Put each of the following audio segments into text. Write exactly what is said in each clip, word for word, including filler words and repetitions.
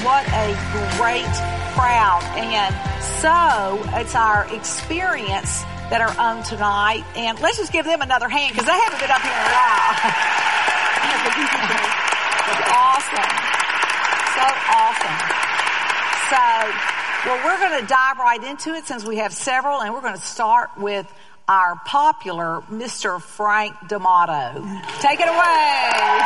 what a great crowd. And so it's our experience that are on tonight. And let's just give them another hand because they haven't been up here in a while. Awesome. So awesome. So, well, we're going to dive right into it since we have several, and we're going to start with our popular Mister Frank D'Amato. Take it away.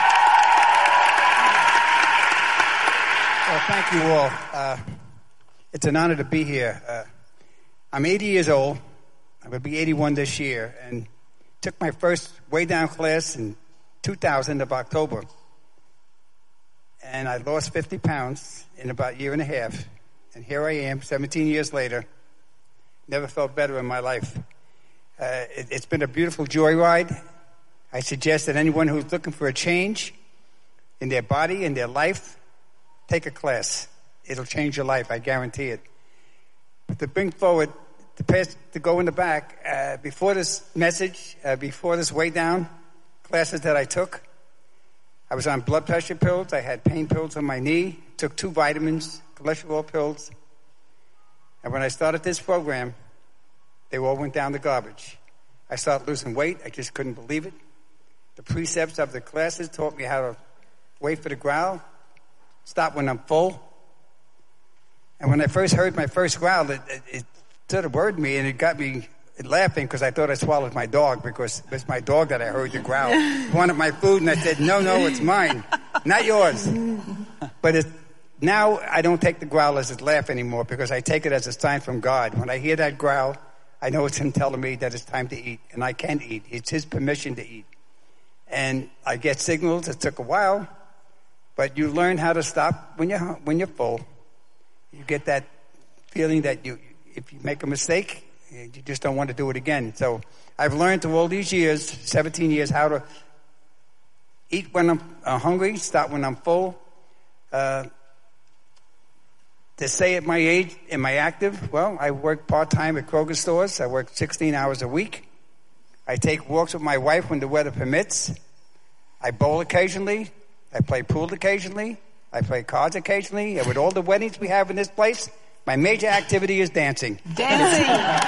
Well, thank you all. Uh, it's an honor to be here. Uh, I'm eighty years old. I'm going to be eighty-one this year, and took my first Way Down class in two thousand of October. And I lost fifty pounds in about a year and a half. And here I am, seventeen years later. Never felt better in my life. Uh, it, it's been a beautiful joyride. I suggest that anyone who's looking for a change in their body, in their life, take a class. It'll change your life, I guarantee it. But to bring forward, to, pass, to go in the back, uh, before this message, uh, before this Way Down classes that I took, I was on blood pressure pills. I had pain pills on my knee, took two vitamins, cholesterol pills. And when I started this program, they all went down the garbage. I started losing weight. I just couldn't believe it. The precepts of the classes taught me how to wait for the growl, stop when I'm full. And when I first heard my first growl, it, it, it sort of worried me, and it got me laughing because I thought I swallowed my dog, because it was my dog that I heard the growl. He wanted my food, and I said, no, no, it's mine, not yours. But it, now I don't take the growl as a laugh anymore, because I take it as a sign from God. When I hear that growl, I know it's Him telling me that it's time to eat, and I can eat. It's His permission to eat. And I get signals. It took a while, but you learn how to stop when you're when you're full. You get that feeling that you, if you make a mistake, you just don't want to do it again. So I've learned through all these years, seventeen years, how to eat when I'm uh, hungry, stop when I'm full. Uh, to say at my age, am I active? Well, I work part-time at Kroger stores. I work sixteen hours a week. I take walks with my wife when the weather permits. I bowl occasionally. I play pool occasionally. I play cards occasionally. And with all the weddings we have in this place, my major activity is dancing. Dancing.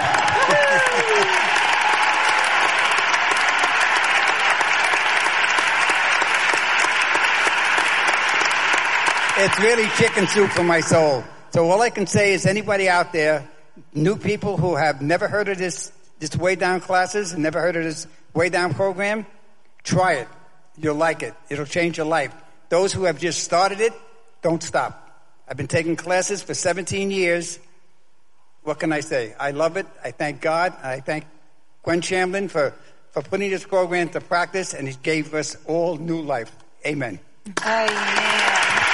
It's really chicken soup for my soul. So all I can say is, anybody out there, new people who have never heard of this, this Way Down classes, and never heard of this Way Down program, try it. You'll like it. It'll change your life. Those who have just started it, don't stop. I've been taking classes for seventeen years. What can I say? I love it. I thank God. I thank Gwen Shamblin for, for putting this program into practice, and He gave us all new life. Amen. Amen.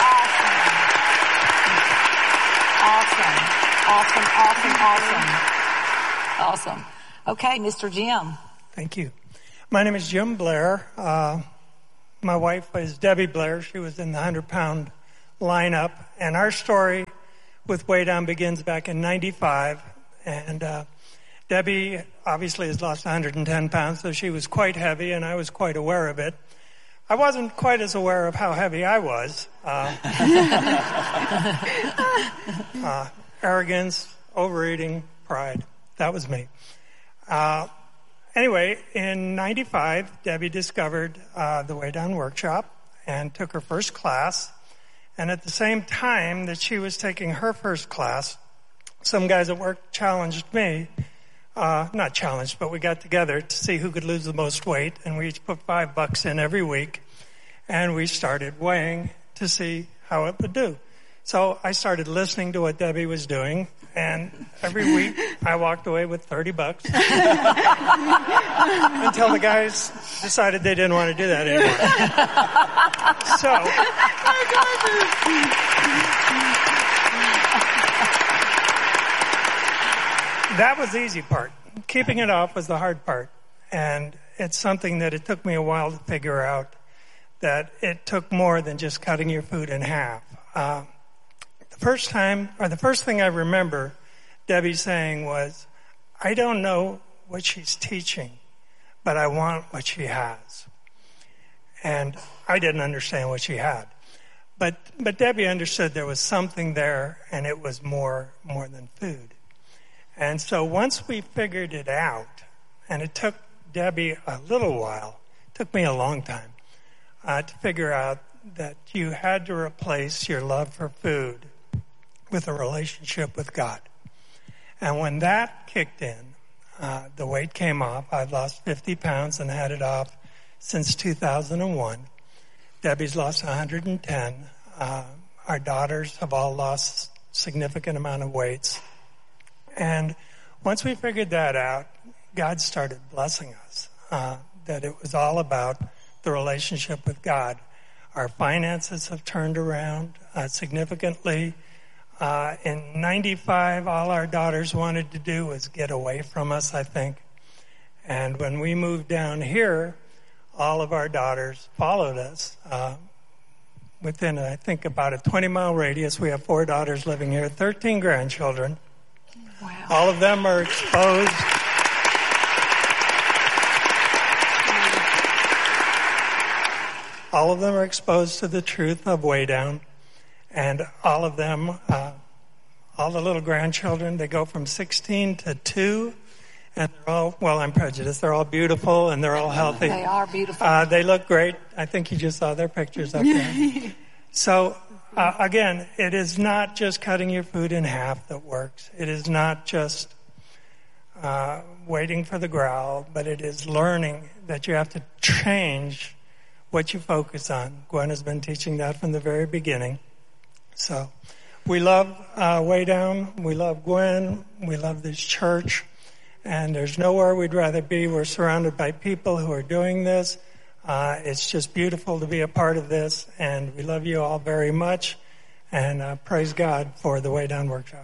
Awesome. Awesome, awesome, awesome. Awesome. Okay, Mister Jim. Thank you. My name is Jim Blair. Uh, my wife is Debbie Blair. She was in the hundred-pound lineup. And our story with Way Down begins back in ninety-five. And uh, Debbie obviously has lost one hundred ten pounds, so she was quite heavy, and I was quite aware of it. I wasn't quite as aware of how heavy I was. Uh, uh, arrogance, overeating, pride. That was me. Uh, anyway, in ninety-five, Debbie discovered uh, the Way Down workshop and took her first class. And at the same time that she was taking her first class, some guys at work challenged me. Uh, not challenged, but we got together to see who could lose the most weight, and we each put five bucks in every week, and we started weighing to see how it would do. So I started listening to what Debbie was doing, and every week I walked away with thirty bucks until the guys decided they didn't want to do that anymore. So that was the easy part. Keeping it off was the hard part. And it's something that it took me a while to figure out, that it took more than just cutting your food in half. Uh, the first time, or the first thing I remember Debbie saying was, I don't know what she's teaching, but I want what she has. And I didn't understand what she had. But but Debbie understood there was something there, and it was more more than food. And so once we figured it out, and it took Debbie a little while, it took me a long time, uh, to figure out that you had to replace your love for food with a relationship with God. And when that kicked in, uh, the weight came off. I've lost fifty pounds and had it off since two thousand one. Debbie's lost one hundred ten. Uh, our daughters have all lost significant amount of weights. And once we figured that out, God started blessing us, uh, that it was all about the relationship with God. Our finances have turned around uh, significantly. Uh, in ninety-five, all our daughters wanted to do was get away from us, I think. And when we moved down here, all of our daughters followed us. Uh, within, I think, about a twenty-mile radius, we have four daughters living here, thirteen grandchildren. Wow. All of them are exposed. All of them are exposed to the truth of Way Down. And all of them, uh, all the little grandchildren, they go from sixteen to two. And they're all, well, I'm prejudiced. They're all beautiful and they're all healthy. They are beautiful. Uh, they look great. I think you just saw their pictures up there. So, uh, again, it is not just cutting your food in half that works. It is not just uh, waiting for the growl, but it is learning that you have to change what you focus on. Gwen has been teaching that from the very beginning. So we love uh, Way Down. We love Gwen. We love this church. And there's nowhere we'd rather be. We're surrounded by people who are doing this. Uh, it's just beautiful to be a part of this. And we love you all very much. And uh, praise God for the Way Down Workshop.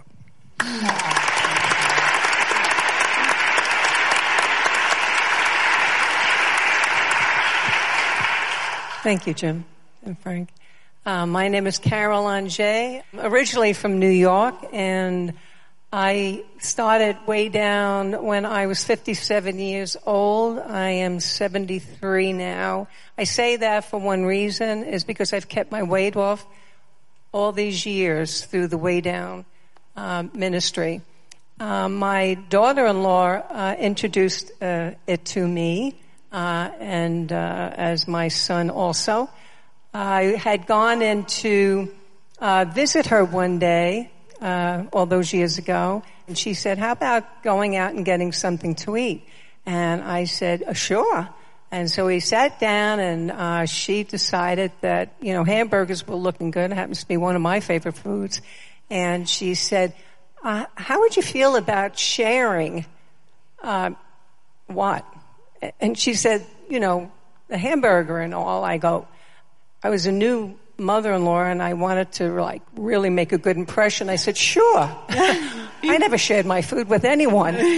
Thank you, Jim and Frank. Uh, my name is Carol Ange, originally from New York, and I started Way Down when I was fifty-seven years old. I am seventy-three now. I say that for one reason, is because I've kept my weight off all these years through the Way Down uh, ministry. Uh, my daughter-in-law uh, introduced uh, it to me. Uh, and uh, as my son also. I had gone in to uh, visit her one day, uh, all those years ago, and she said, how about going out and getting something to eat? And I said, uh, sure. And so we sat down, and uh, she decided that, you know, hamburgers were looking good. It happens to be one of my favorite foods. And she said, uh, how would you feel about sharing uh, what? And she said, you know, the hamburger and all. I go, I was a new mother-in-law and I wanted to like really make a good impression. I said, sure. I never shared my food with anyone. So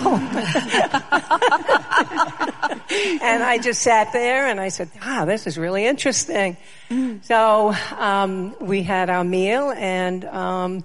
and I just sat there and I said, ah, this is really interesting. Mm. So um, we had our meal and um,